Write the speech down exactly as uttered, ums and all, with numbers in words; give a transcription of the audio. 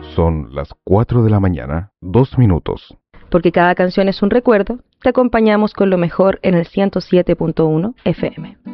Son las cuatro de la mañana, dos minutos. Porque cada canción es un recuerdo, te acompañamos con lo mejor en el ciento siete punto uno F M.